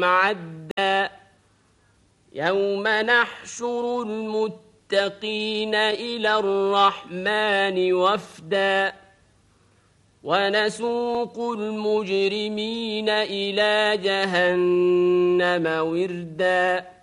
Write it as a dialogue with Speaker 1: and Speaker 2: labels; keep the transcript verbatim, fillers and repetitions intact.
Speaker 1: لهم عدا يوم نحشر المتقين إلى الرحمن وفدا ونسوق المجرمين إلى جهنم وردا